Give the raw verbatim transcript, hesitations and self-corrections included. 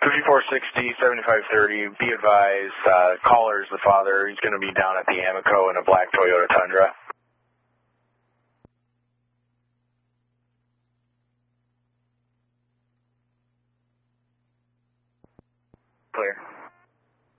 fifty-four sixty, seventy-five thirty, be advised, uh, caller's the father. He's going to be down at the Amoco in a black Toyota Tundra. Clear.